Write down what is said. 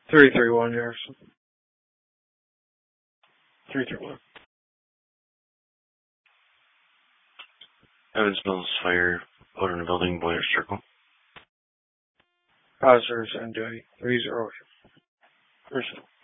331 Jefferson. 331. Evansville's fire, out in the building, boiler circle. Officers on duty. 308. Personal.